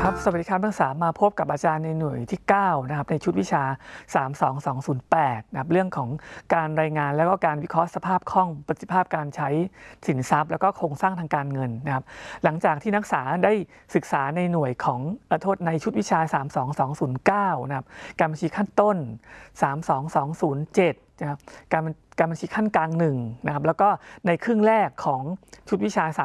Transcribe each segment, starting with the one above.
ครับสวัสดีครับนักศึกษามาพบกับอาจารย์ในหน่วยที่9นะครับในชุดวิชา32208นะครับเรื่องของการรายงานแล้วก็การวิเคราะห์สภาพคล่องประสิทธิภาพการใช้สินทรัพย์แล้วก็โครงสร้างทางการเงินนะครับหลังจากที่นักศึกษาได้ศึกษาในหน่วยของในชุดวิชา32209นะครับการบัญชีขั้นต้น32207นะครับการบัญชีขั้นกลาง1นะครับแล้วก็ในครึ่งแรกของชุดวิชา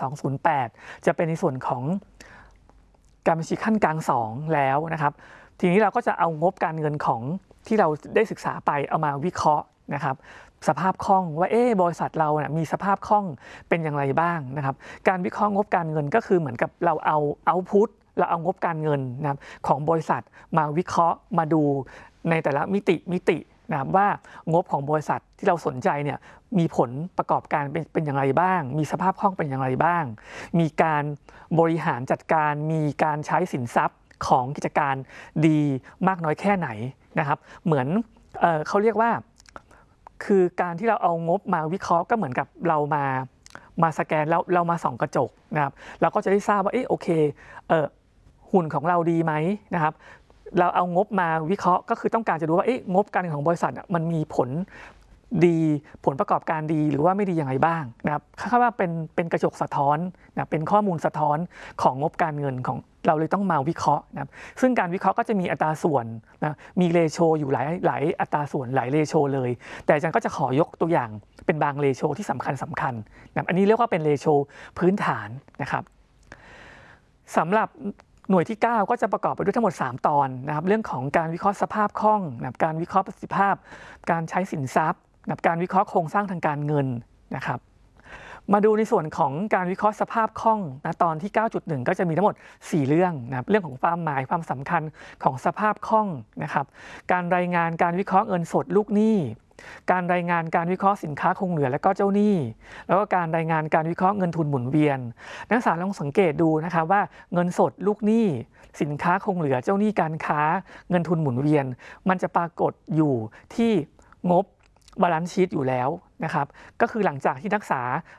32208จะเป็นในส่วนของการบัญชีขั้นกลาง2แล้วนะครับทีนี้เราก็จะเอางบการเงินของที่เราได้ศึกษาไปเอามาวิเคราะห์นะครับสภาพคล่องว่าบริษัทเราเนี่ยมีสภาพคล่องเป็นอย่างไรบ้างนะครับการวิเคราะห์งบการเงินก็คือเหมือนกับเราเอาพุตเราเอางบการเงินนะครับของบริษัทมาวิเคราะห์มาดูในแต่ละมิตินะครับว่างบของบริษัทที่เราสนใจเนี่ยมีผลประกอบการเป็นอย่างไรบ้างมีสภาพคล่องเป็นอย่างไรบ้างมีการบริหารจัดการมีการใช้สินทรัพย์ของกิจการดีมากน้อยแค่ไหนนะครับเหมือนเขาเรียกว่าคือการที่เราเอางบมาวิเคราะห์ก็เหมือนกับเรามาสแกนแล้วเรามาส่องกระจกนะครับเราก็จะได้ทราบว่าโอเคหุ่นของเราดีไหมนะครับเราเอางบมาวิเคราะห์ก็คือต้องการจะดูว่างบการเงินของบริษัทมันมีผลดีผลประกอบการดีหรือว่าไม่ดีอย่างไรบ้างนะครับคาดว่าเป็นกระจกสะท้อนนะเป็นข้อมูลสะท้อนของงบการเงินของเราเลยต้องมาวิเคราะห์นะครับซึ่งการวิเคราะห์ก็จะมีอัตราส่วนนะมีเรโชอยู่หลายอัตราส่วนหลายเรโชเลยแต่อาจารย์ก็จะขอยกตัวอย่างเป็นบางเรโชที่สำคัญนะอันนี้เรียกว่าเป็นเรโชพื้นฐานนะครับสำหรับหน่วยที่9ก็จะประกอบไปด้วยทั้งหมด3ตอนนะครับเรื่องของการวิเคราะห์สภาพคล่องนะครับการวิเคราะห์ประสิทธิภาพการใช้สินทรัพย์นะครับการวิเคราะห์โครงสร้างทางการเงินนะครับมาดูในส่วนของการวิเคราะห์สภาพคล่องนะตอนที่ 9.1 ก็จะมีทั้งหมด4เรื่องนะครับเรื่องของความหมายความสำคัญของสภาพคล่องนะครับการรายงานการวิเคราะห์เงินสดลูกหนี้การรายงานการวิเคราะห์สินค้าคงเหลือและก็เจ้าหนี้แล้วก็การรายงานการวิเคราะห์เงินทุนหมุนเวียนนักศึกษาลองสังเกตดูนะครับว่าเงินสดลูกหนี้สินค้าคงเหลือเจ้าหนี้การค้าเงินทุนหมุนเวียนมันจะปรากฏอยู่ที่งบบาลานซ์ชีทอยู่แล้วนะครับก็คือหลังจากที่นักศึกษา